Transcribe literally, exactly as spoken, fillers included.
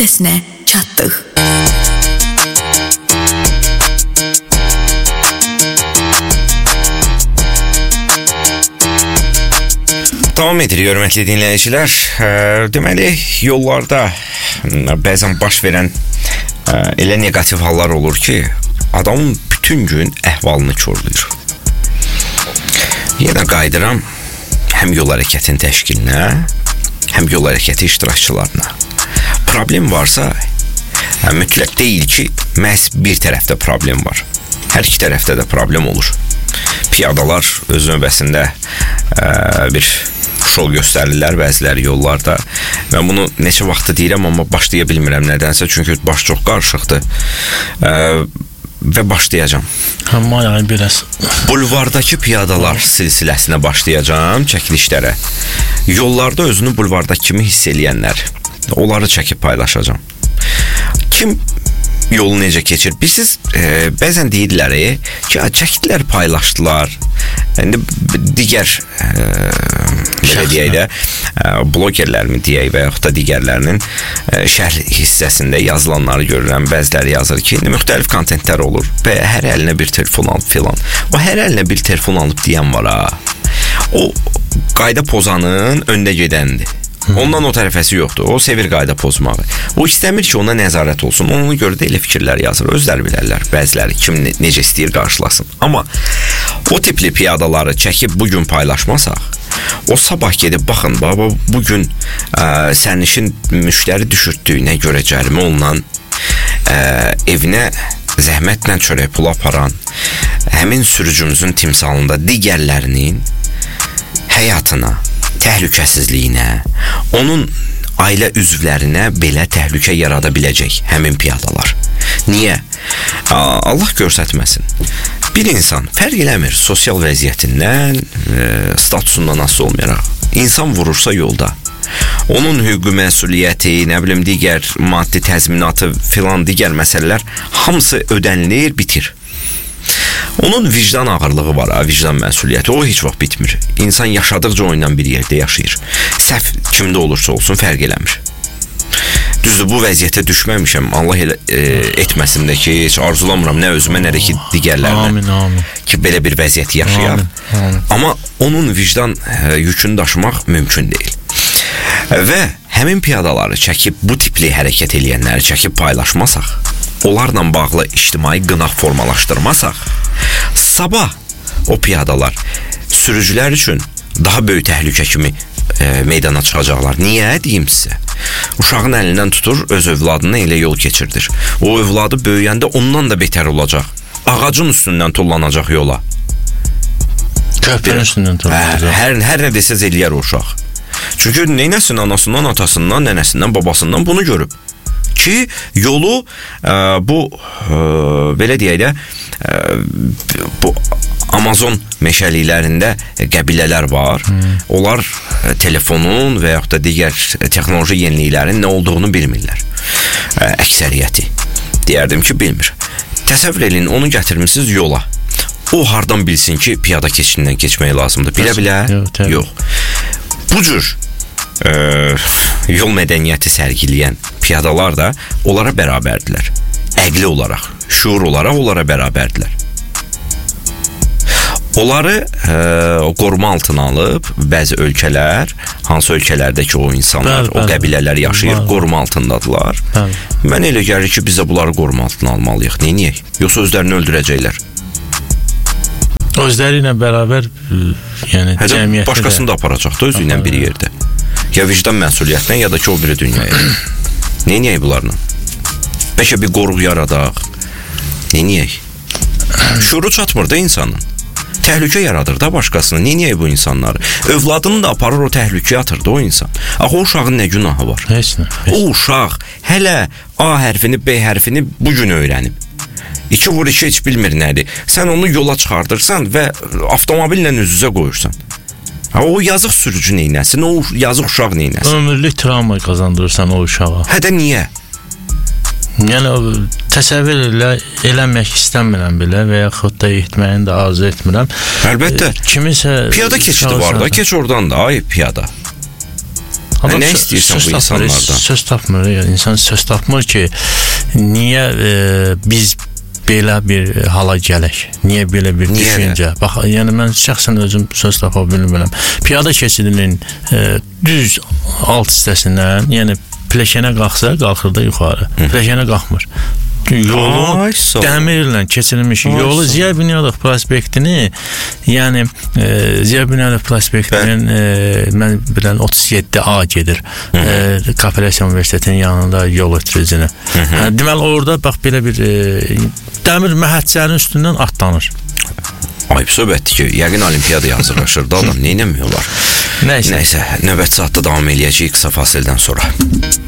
nöqtəsinə çatdıq. Davam edirik, hörmətli dinləyicilər. Deməli, yollarda bəzən baş verən elə negativ hallar olur ki, adamın bütün gün əhvalını korlayır. Yenə qayıdıram həm yol hərəkətinin təşkilinə, həm yol hərəkəti iştirakçılarına. Problem varsa, mütləq deyil ki, məhz bir tərəfdə problem var. Hər iki tərəfdə də problem olur. Piyadalar öz növbəsində bir şov göstərirlər bəziləri yollarda. Mən bunu neçə vaxtı deyirəm, amma başlaya bilmirəm nədənsə, çünki baş çox qarışıqdır. Və başlayacağım. Amma yəni biraz bulvardakı piyadalar silsiləsinə başlayacağım çəkilişlərə. Yollarda özünü bulvardakı kimi hiss eləyənlər, onları çəkib paylaşacağım. Kim yolu necə keçir? Bilirsiniz, e, bəzən deyirlər e, ki, çəkdilər, paylaşdılar. İndi digər e, belə deyək də, e, blogerlərmi deyək və yaxud da digərlərinin e, şərh hissəsində yazılanları görürəm. Bəziləri yazır ki, indi müxtəlif kontentlər olur və hər əlinə bir telefon alıb filan. O hər əlinə bir telefon alıb deyən var ha. O qayda pozanın öndə gedəndir. Ondan o tərəfəsi yoxdur. O sevir qayda pozmağı. O istəmir ki, ona nəzarət olsun. Ona görə də elə fikirlər yazır. Özləri bilərlər. Bəziləri kim ne necə istəyir qarşılasın. Amma o tipli piyadaları çəkib bugün paylaşmasaq, o sabah gedib baxın, baba, bugün ə, sərnişin müştəri düşürtdüyünə görə cərimə olunan, ə, evinə zəhmətlə çörək pul aparan, həmin sürücümüzün timsalında digərlərinin həyatına, təhlükəsizliyinə, onun ailə üzvlərinə belə təhlükə yarada biləcək həmin piyadalar. Niyə? Allah göstərməsin. Bir insan fərq eləmir sosial vəziyyətindən, statusundan asılı olmayaraq. İnsan vurursa yolda, onun hüquqi məsuliyyəti, nə bilim, digər maddi təzminatı filan digər məsələlər hamısı ödənilir, bitir. Onun vicdan ağırlığı var, vicdan məsuliyyəti, o heç vaxt bitmir. İnsan yaşadıqca onunla bir yerdə yaşayır. Səhv kimdə olursa olsun fərq eləmir. Düzdür, bu vəziyyətə düşməmişəm, Allah elə, e, etməsin də ki, heç arzulamıram nə özümə, nə də ki digərlərinə amin, amin. ki, belə bir vəziyyət yaşayaq. Amin, amin. Amma onun vicdan e, yükünü daşımaq mümkün deyil. Və həmin piyadaları çəkib, bu tipli hərəkət eləyənləri çəkib paylaşmasaq, onlarla bağlı ictimai qınaq formalaşdırmasaq, sabah o piyadalar sürücülər üçün daha böyük təhlükə kimi e, meydana çıxacaqlar. Niyə deyim sizə? Uşağın əlindən tutur, öz övladına elə yol keçirdir. O övladı böyüyəndə ondan da betər olacaq. Ağacın üstündən tullanacaq yola. Köprünün üstündən tullanacaq. Hər, hər nə desəz eləyər o uşaq. Çünki neynəsin anasından, atasından, nənəsindən, babasından bunu görüb. Ki yolu e, bu e, belə deyək də e, bu Amazon meşəliklərində qəbilələr var. Hmm. Onlar e, telefonun və yaxud da digər texnoloji yeniliklərin nə olduğunu bilmirlər. E, əksəriyyəti deyərdim ki, bilmir. Təsəvvür edin, onu gətirmisiniz yola. O hardan bilsin ki, piyada keçidindən keçmək lazımdır? Bilə-bilə? Yox. Yox. Bu cür e, yol mədəniyyəti sərgiləyən piyadalar da onlara bərabərdirlər. Əqli olaraq, şuur olaraq onlara bərabərdirlər. Onları e, qoruma altına alıb bəzi ölkələr, hansı ölkələrdəki o insanlar, bəl, bəl, o qəbilələr yaşayır, bəl, qoruma altındadılar. Bəl. Mən elə gəlir ki, biz də bunları qoruma altına almalıyıq. Neyiniyək? Yoxsa özlərini öldürəcəklər. Özləri ilə bərabər, yəni Hədə, cəmiyyətdə başqasını da aparacaq da özü ilə bir yerdə. Ya vicdan məsuliyyətindən, ya da ki o biri dünyaya. Neyiniyək bunlarla? Bəlkə bir qoruq yaradaq. Neyiniyək? Şuuru çatmır da insanın. Təhlükə yaradır da başqasını. Neyiniyək bu insanları? Övladını da aparır, o təhlükəyə atır da o insan. Axı o uşağın nə günahı var? Heç nə. Heç. O uşaq hələ A hərfini, B hərfini bugün öyrənib. İki vur iki heç bilmir nədir. Sən onu yola çıxardırsan və avtomobillə üz-üzə qoyursan. Ha, o yazıq sürücü neynəsin, o yazıq uşaq neynəsin? Ömürlük travma qazandırırsan o uşağa. Hə də niyə? Yəni təsəvvür elə, eləmək istəmirəm belə və yaxud da etməyini də arzu etmirəm. Əlbəttə. E, kimisə piyada keçidi var da, keç oradan da, ay piyada. Adam nə istəyirsən söz bu tapmır, insanlardan? Söz tapmır, yəni insan söz tapmır ki, niyə e, biz belə bir hala gələk? Niyə belə bir Niyə düşüncə? Də? Bax, yəni mən şəxsən özüm söz tapa bilmirəm. Piyada keçidinin e, düz alt hissəsindən, yəni pilləkənə qalxsa, qalxır da yuxarı. Pilləkənə qalxmır. Yolu Ay, dəmirlə keçirilmiş yolu Ziya Bünyadov prospektini, yəni e, Ziya Bünyadov prospektinin e, mən bilən otuz yeddi A gedir. E, Kooperativ Universitetinin yanında yol ötürücünü. Yəni, deməli orada bax belə bir e, dəmir məhəccərin üstündən atlanır. Ayıb söhbətdir ki, yəqin olimpiyada hazırlaşır da adam, nə etmək olar? Nəysə. Nəysə, növbəti saatda davam eləyəcəyik qısa fasildən sonra.